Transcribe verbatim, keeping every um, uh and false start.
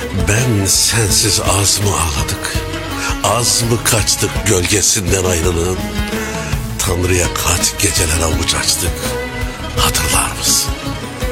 Ben sensiz az mı ağladık? Az mı kaçtık gölgesinden ayrılığın? Tanrı'ya kaç geceler avuç açtık, hatırlar mısın?